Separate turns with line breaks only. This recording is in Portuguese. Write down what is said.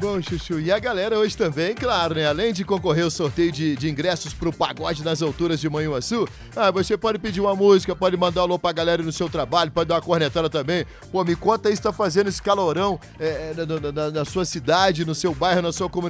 bom, Chuchu. E a galera hoje também, claro, né? Além de concorrer ao sorteio de ingressos pro Pagode nas Alturas de Manhuaçu, você pode pedir uma música, pode mandar um alô pra galera no seu trabalho, pode dar uma cornetada também. Pô, me conta aí se tá fazendo esse calorão na sua cidade, no seu bairro, na sua comunidade.